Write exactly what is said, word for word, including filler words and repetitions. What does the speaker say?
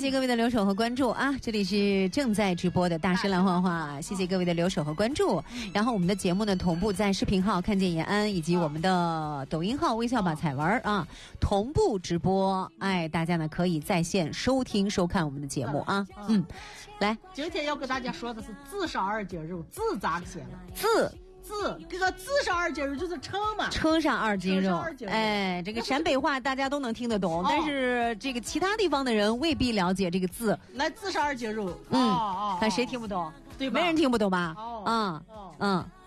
谢各位的留守和关注啊！这里是正在直播的大师蓝画画，谢谢各位的留守和关注。然后我们的节目呢，同步在视频号看见延安以及我们的抖音号微笑吧彩文啊，同步直播。哎，大家呢可以在线收听收看我们的节目啊。嗯，来， 今天要跟大家说的是字上二节肉，字咋写的？ 字。 字，这个字上二节肉就是称嘛， 称上二斤肉。 斤肉哎，这个陕北话大家都能听得懂，哦、但是这个其他地方的人未必了解这个字。 来，字上二节肉， 嗯， 哦哦， 看谁听不懂？ 对吧？ 没人听不懂吧？ 哦， 嗯哦嗯。